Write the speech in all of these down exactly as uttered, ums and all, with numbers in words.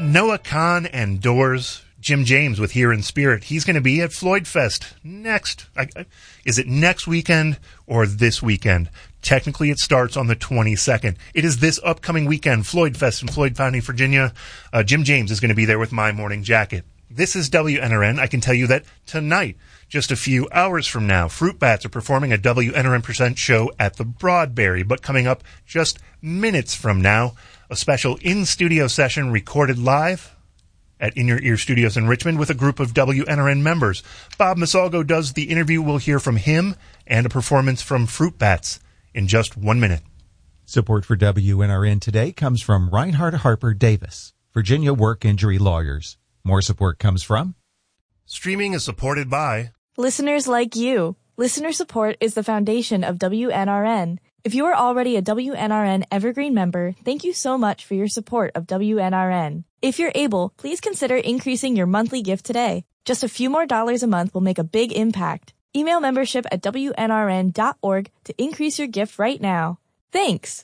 Noah Kahn and Doors. Jim James with Here in Spirit. He's going to be at Floyd Fest next. I, I, is it next weekend or this weekend? Technically, it starts on the twenty-second. It is this upcoming weekend, Floyd Fest in Floyd County, Virginia. Uh, Jim James is going to be there with My Morning Jacket. This is W N R N. I can tell you that tonight, just a few hours from now, Fruit Bats are performing a W N R N Present show at the Broadberry. But coming up just minutes from now, a special in-studio session recorded live at In Your Ear Studios in Richmond with a group of W N R N members. Bob Masalgo does the interview. We'll hear from him and a performance from Fruit Bats in just one minute. Support for W N R N today comes from Reinhard Harper Davis, Virginia Work Injury Lawyers. More support comes from... Streaming is supported by... listeners like you. Listener support is the foundation of W N R N. If you are already a W N R N Evergreen member, thank you so much for your support of W N R N. If you're able, please consider increasing your monthly gift today. Just a few more dollars a month will make a big impact. Email membership at W N R N dot org to increase your gift right now. Thanks.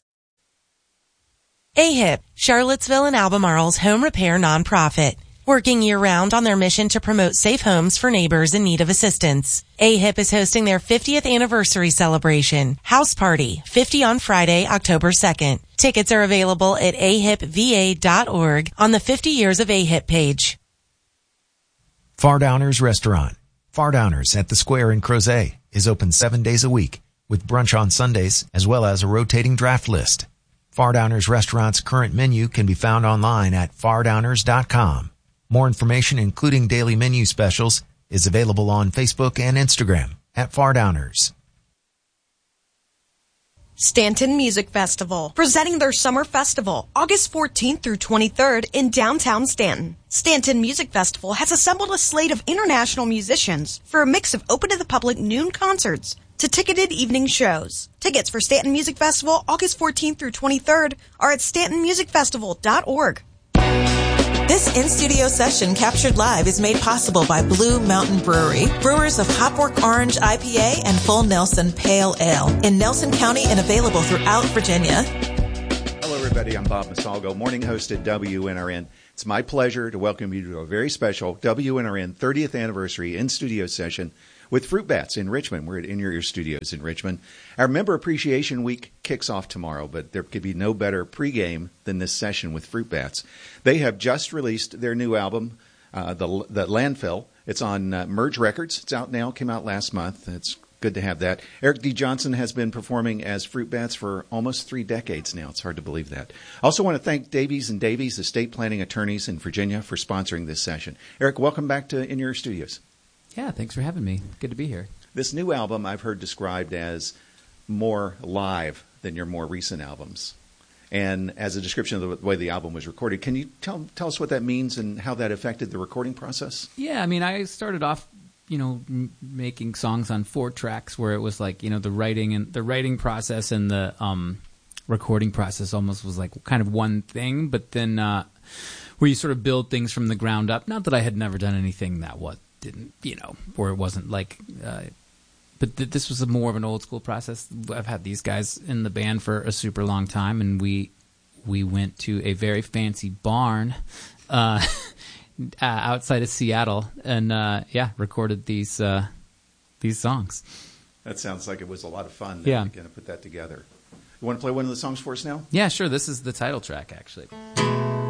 A H I P, Charlottesville and Albemarle's home repair nonprofit, working year-round on their mission to promote safe homes for neighbors in need of assistance. A H I P is hosting their fiftieth anniversary celebration, House Party, fifty on Friday, October second. Tickets are available at A H I P V A dot org on the fifty Years of A H I P page. Fardowners Restaurant. Fardowners at the Square in Crozet is open seven days a week with brunch on Sundays as well as a rotating draft list. Fardowners Restaurant's current menu can be found online at fardowners dot com. More information, including daily menu specials, is available on Facebook and Instagram at Fardowners. Stanton Music Festival, presenting their summer festival, August fourteenth through twenty-third in downtown Stanton. Stanton Music Festival has assembled a slate of international musicians for a mix of open-to-the-public noon concerts to ticketed evening shows. Tickets for Stanton Music Festival, August fourteenth through twenty-third, are at stanton music festival dot org. This in-studio session captured live is made possible by Blue Mountain Brewery, brewers of Hopwork Orange I P A and Full Nelson Pale Ale in Nelson County and available throughout Virginia. Hello, everybody. I'm Bob Masalgo, morning host at W N R N. It's my pleasure to welcome you to a very special W N R N thirtieth anniversary in-studio session with Fruit Bats in Richmond. We're at In Your Ear Studios in Richmond. Our Member Appreciation Week kicks off tomorrow, but there could be no better pregame than this session with Fruit Bats. They have just released their new album, uh, the, the Landfill. It's on uh, Merge Records. It's out now. Came out last month. It's good to have that. Eric D. Johnson has been performing as Fruit Bats for almost three decades now. It's hard to believe that. I also want to thank Davies and Davies, estate planning attorneys in Virginia, for sponsoring this session. Eric, welcome back to In Your Ear Studios. Yeah, thanks for having me. Good to be here. This new album I've heard described as more live than your more recent albums. And as a description of the way the album was recorded, can you tell tell us what that means and how that affected the recording process? Yeah, I mean, I started off, you know, m- making songs on four tracks where it was like, you know, the writing and the writing process and the um, recording process almost was like kind of one thing, but then uh, where you sort of build things from the ground up. Not that I had never done anything that what didn't, you know, or it wasn't like, uh, but th- this was a more of an old school process. I've had these guys in the band for a super long time, and we we went to a very fancy barn uh, uh, outside of Seattle, and uh, yeah, recorded these uh, these songs. That sounds like it was a lot of fun. Yeah, going to put that together. You want to play one of the songs for us now? Yeah, sure. This is the title track, actually.